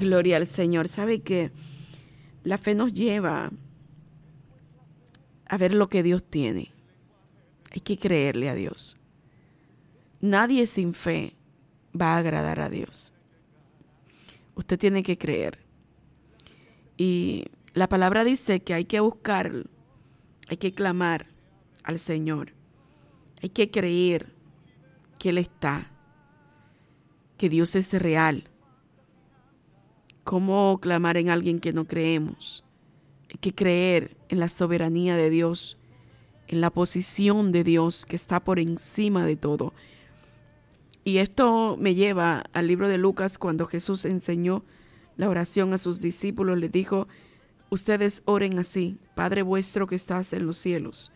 Gloria al Señor. ¿Sabe que la fe nos lleva a ver lo que Dios tiene? Hay que creerle a Dios. Nadie sin fe va a agradar a Dios. Usted tiene que creer. Y la palabra dice que hay que buscar, hay que clamar al Señor. Hay que creer que Él está, que Dios es real. ¿Cómo clamar en alguien que no creemos? Hay que creer en la soberanía de Dios, en la posición de Dios que está por encima de todo. Y esto me lleva al libro de Lucas, cuando Jesús enseñó la oración a sus discípulos. Les dijo: ustedes oren así: Padre vuestro que estás en los cielos,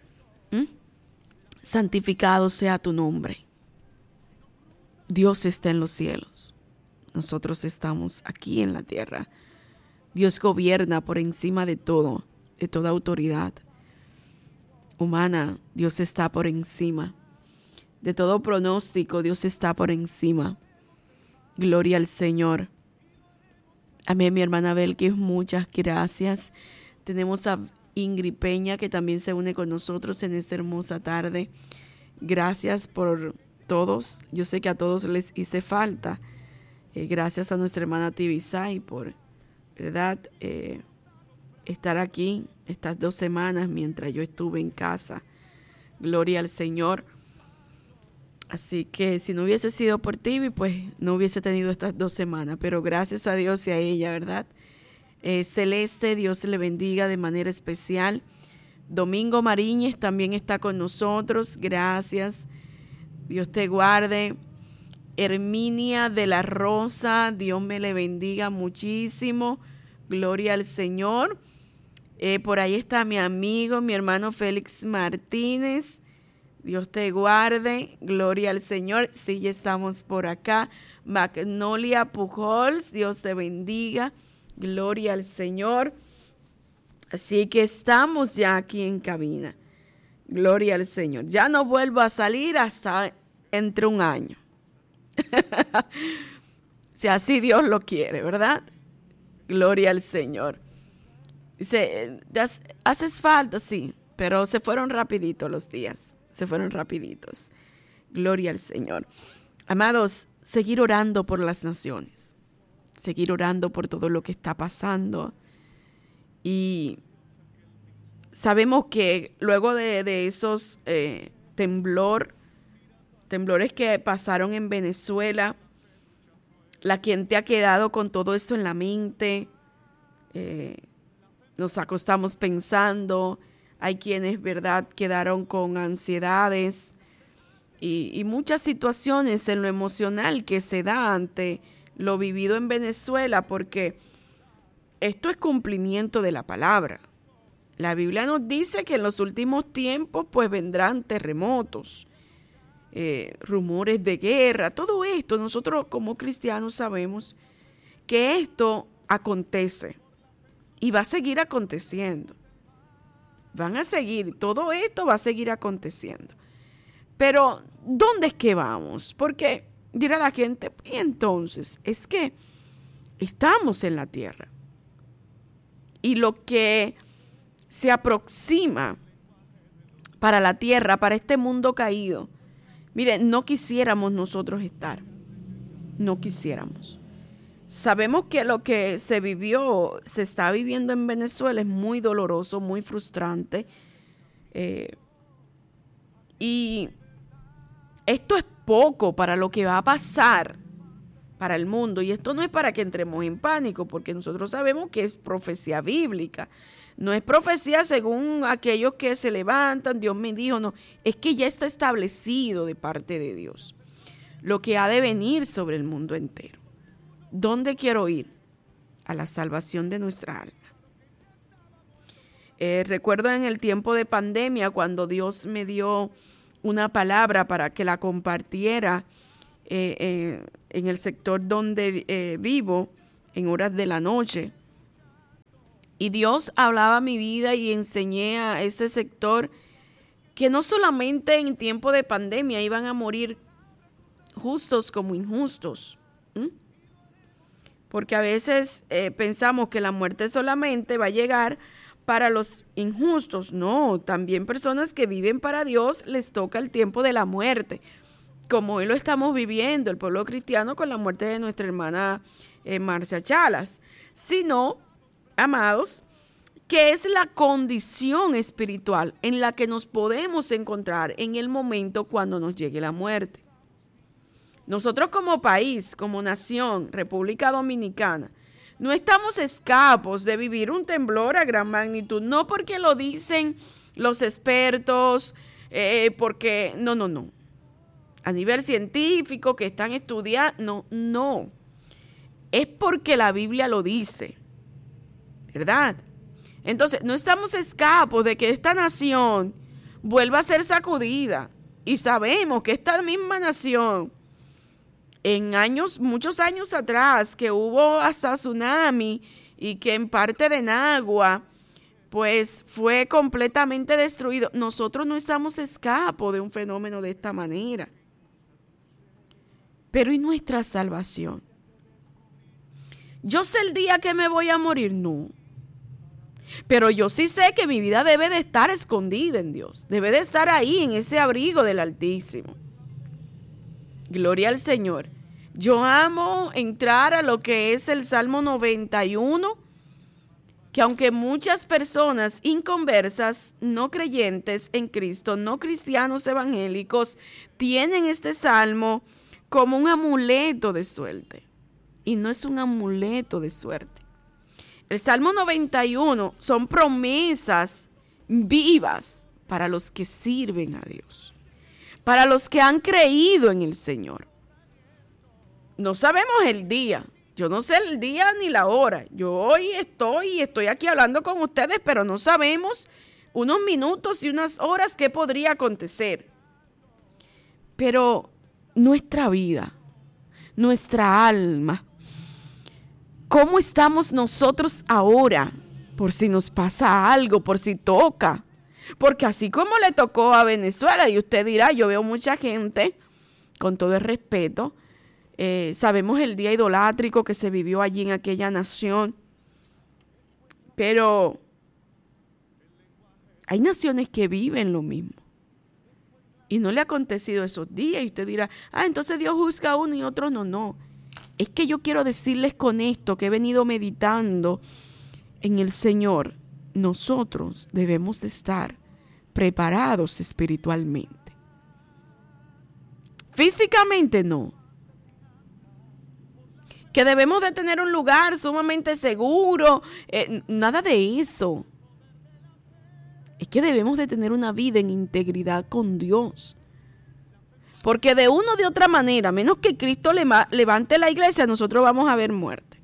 santificado sea tu nombre. Dios está en los cielos. Nosotros estamos aquí en la tierra. Dios gobierna por encima de todo, de toda autoridad humana. Dios está por encima de todo pronóstico. Dios está por encima. Gloria al Señor. Amén, mi hermana Belkis, muchas gracias. Tenemos a Ingrid Peña, que también se une con nosotros en esta hermosa tarde. Gracias por todos. Yo sé que a todos les hice falta. Gracias a nuestra hermana Tibisay por, ¿verdad?, estar aquí estas 2 semanas mientras yo estuve en casa. Gloria al Señor. Así que si no hubiese sido por Tibi, pues no hubiese tenido estas 2 semanas. Pero gracias a Dios y a ella, ¿verdad? Celeste, Dios le bendiga de manera especial. Domingo Mariñez también está con nosotros. Gracias. Dios te guarde. Herminia de la Rosa, Dios me le bendiga muchísimo. Gloria al Señor. Por ahí está mi amigo, mi hermano Félix Martínez. Dios te guarde. Gloria al Señor. Sí, ya estamos por acá. Magnolia Pujols, Dios te bendiga. Gloria al Señor. Así que estamos ya aquí en cabina. Gloria al Señor. Ya no vuelvo a salir hasta entre un año. Si así Dios lo quiere, ¿verdad? Gloria al Señor. Dice, haces falta, sí, pero se fueron rapiditos los días. Se fueron rapiditos. Gloria al Señor. Amados, seguir orando por las naciones. Seguir orando por todo lo que está pasando. Y sabemos que luego de esos temblores que pasaron en Venezuela, la gente ha quedado con todo eso en la mente. Nos acostamos pensando. Hay quienes, ¿verdad?, quedaron con ansiedades y muchas situaciones en lo emocional que se da ante lo vivido en Venezuela, porque esto es cumplimiento de la palabra. La Biblia nos dice que en los últimos tiempos pues vendrán terremotos, rumores de guerra, todo esto. Nosotros como cristianos sabemos que esto acontece y va a seguir aconteciendo. Todo esto va a seguir aconteciendo. Pero, ¿dónde es que vamos? Porque dirá la gente, y entonces, es que estamos en la tierra. Y lo que se aproxima para la tierra, para este mundo caído, miren, no quisiéramos nosotros estar. No quisiéramos. Sabemos que lo que se está viviendo en Venezuela es muy doloroso, muy frustrante. Y esto es poco para lo que va a pasar para el mundo. Y esto no es para que entremos en pánico, porque nosotros sabemos que es profecía bíblica. No es profecía según aquellos que se levantan, Dios me dijo, no. Es que ya está establecido de parte de Dios lo que ha de venir sobre el mundo entero. ¿Dónde quiero ir? A la salvación de nuestra alma. Recuerdo en el tiempo de pandemia cuando Dios me dio una palabra para que la compartiera en el sector donde vivo, en horas de la noche. Y Dios hablaba a mi vida y enseñé a ese sector que no solamente en tiempo de pandemia iban a morir justos como injustos, porque a veces pensamos que la muerte solamente va a llegar para los injustos. No, también personas que viven para Dios les toca el tiempo de la muerte, como hoy lo estamos viviendo el pueblo cristiano con la muerte de nuestra hermana Marcia Chalas. Sino, amados, que es la condición espiritual en la que nos podemos encontrar en el momento cuando nos llegue la muerte. Nosotros como país, como nación, República Dominicana, no estamos escapos de vivir un temblor a gran magnitud, no porque lo dicen los expertos, porque no. A nivel científico que están estudiando, no. Es porque la Biblia lo dice, ¿verdad? Entonces, no estamos escapos de que esta nación vuelva a ser sacudida. Y sabemos que esta misma nación, en muchos años atrás, que hubo hasta tsunami y que en parte de Nagua, pues fue completamente destruido. Nosotros no estamos escapos de un fenómeno de esta manera. Pero ¿y nuestra salvación? ¿Yo sé el día que me voy a morir? No. Pero yo sí sé que mi vida debe de estar escondida en Dios. Debe de estar ahí, en ese abrigo del Altísimo. Gloria al Señor. Yo amo entrar a lo que es el Salmo 91, que aunque muchas personas inconversas, no creyentes en Cristo, no cristianos evangélicos, tienen este salmo como un amuleto de suerte. Y no es un amuleto de suerte. El Salmo 91 son promesas vivas para los que sirven a Dios, para los que han creído en el Señor. No sabemos el día. Yo no sé el día ni la hora. Yo hoy estoy aquí hablando con ustedes, pero no sabemos unos minutos y unas horas qué podría acontecer. Pero nuestra vida, nuestra alma, ¿cómo estamos nosotros ahora? Por si nos pasa algo, por si toca. Porque así como le tocó a Venezuela, y usted dirá, yo veo mucha gente, con todo el respeto, sabemos el día idolátrico que se vivió allí en aquella nación, pero hay naciones que viven lo mismo. Y no le ha acontecido esos días. Y usted dirá, entonces Dios juzga a uno y otro no. Es que yo quiero decirles con esto que he venido meditando en el Señor. Nosotros debemos de estar preparados espiritualmente. Físicamente no. Que debemos de tener un lugar sumamente seguro. Nada de eso. Es que debemos de tener una vida en integridad con Dios. Porque de una o de otra manera, menos que Cristo levante la iglesia, nosotros vamos a ver muerte.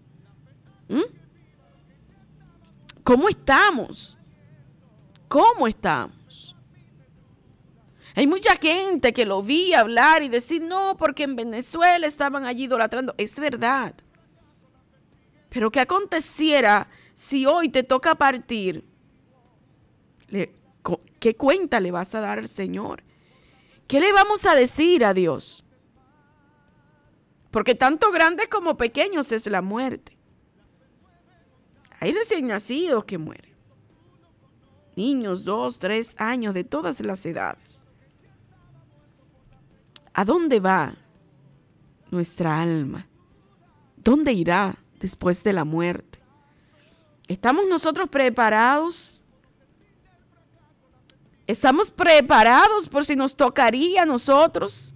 ¿Cómo estamos? ¿Cómo estamos? Hay mucha gente que lo vi hablar y decir, no, porque en Venezuela estaban allí idolatrando. Es verdad. Pero ¿qué aconteciera si hoy te toca partir? ¿Qué cuenta le vas a dar al Señor? ¿Qué le vamos a decir a Dios? Porque tanto grandes como pequeños es la muerte. Hay recién nacidos que mueren. Niños, 2, 3 años, de todas las edades. ¿A dónde va nuestra alma? ¿Dónde irá después de la muerte? ¿Estamos nosotros preparados? ¿Estamos preparados por si nos tocaría a nosotros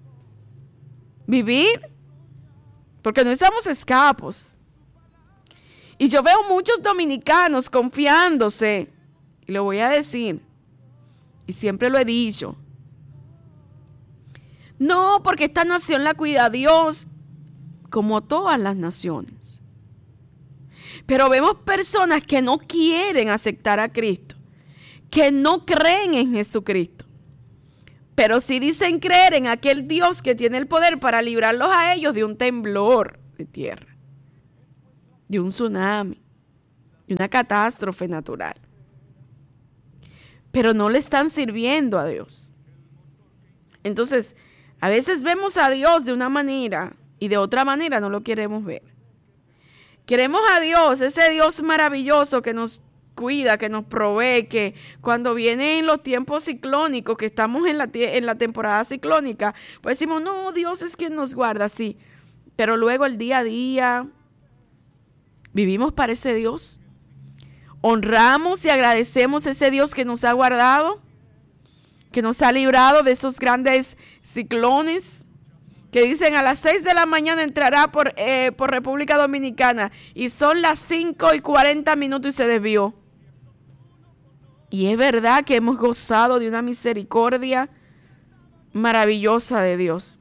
vivir? Porque no estamos escapos. Y yo veo muchos dominicanos confiándose, y lo voy a decir, y siempre lo he dicho. No, porque esta nación la cuida Dios, como todas las naciones. Pero vemos personas que no quieren aceptar a Cristo, que no creen en Jesucristo, pero sí dicen creer en aquel Dios que tiene el poder para librarlos a ellos de un temblor de tierra, de un tsunami, de una catástrofe natural. Pero no le están sirviendo a Dios. Entonces, a veces vemos a Dios de una manera y de otra manera no lo queremos ver. Queremos a Dios, ese Dios maravilloso que nos cuida, que nos provee, que cuando vienen los tiempos ciclónicos, que estamos en la temporada ciclónica, pues decimos, no, Dios es quien nos guarda, sí. Pero luego el día a día, vivimos para ese Dios. Honramos y agradecemos a ese Dios que nos ha guardado, que nos ha librado de esos grandes ciclones, que dicen a las 6 de la mañana entrará por República Dominicana y son las 5:40 y se desvió. Y es verdad que hemos gozado de una misericordia maravillosa de Dios.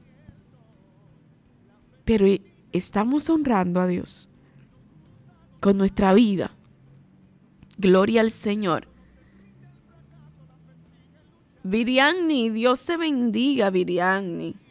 Pero estamos honrando a Dios con nuestra vida. Gloria al Señor. Viriani, Dios te bendiga, Viriani.